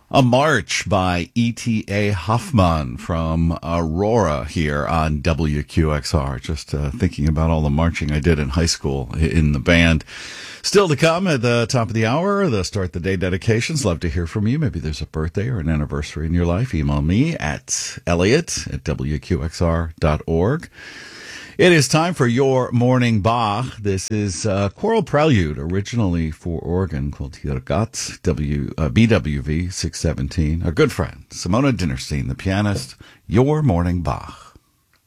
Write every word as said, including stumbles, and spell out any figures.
A March by E T A Hoffman from Aurora here on W Q X R. Just uh, thinking about all the marching I did in high school in the band. Still to come at the top of the hour, the Start the Day dedications. Love to hear from you. Maybe there's a birthday or an anniversary in your life. Email me at Elliot at W Q X R dot org. It is time for your morning Bach. This is a choral prelude, originally for organ, called Hirgat, W, uh, B W V six seventeen. Our good friend, Simona Dinnerstein, the pianist. Your morning Bach.